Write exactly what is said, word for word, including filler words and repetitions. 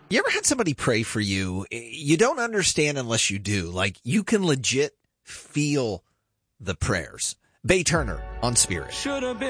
You ever had somebody pray for you? You don't understand unless you do. Like, you can legit feel the prayers. Bay Turner on Spirit.